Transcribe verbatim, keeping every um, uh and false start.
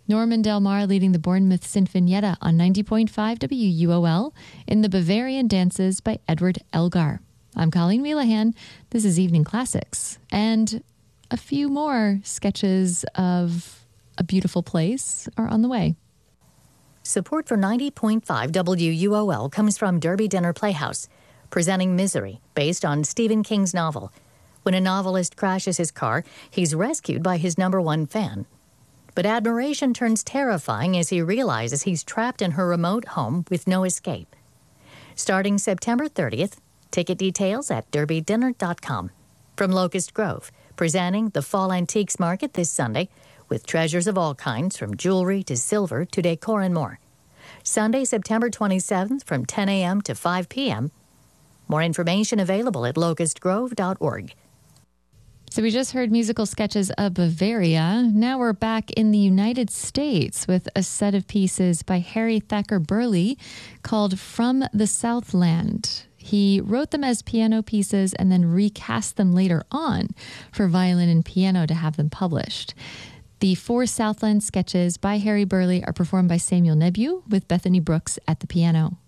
Norman Del Mar leading the Bournemouth Sinfonietta on ninety point five W U O L in the Bavarian Dances by Edward Elgar. I'm Colleen Wheelahan. This is Evening Classics. And a few more sketches of A Beautiful Place are on the way. Support for ninety point five W U O L comes from Derby Dinner Playhouse, presenting Misery, based on Stephen King's novel. When a novelist crashes his car, he's rescued by his number one fan. But admiration turns terrifying as he realizes he's trapped in her remote home with no escape. Starting September thirtieth, ticket details at derby dinner dot com. From Locust Grove, presenting the Fall Antiques Market this Sunday, with treasures of all kinds, from jewelry to silver to decor and more. Sunday, September twenty-seventh, from ten a.m. to five p.m. More information available at locust grove dot org. So we just heard musical sketches of Bavaria. Now we're back in the United States with a set of pieces by Harry Thacker Burleigh called From the Southland. He wrote them as piano pieces and then recast them later on for violin and piano to have them published. The four Southland sketches by Harry Burleigh are performed by Samuel Nebu with Bethany Brooks at the piano.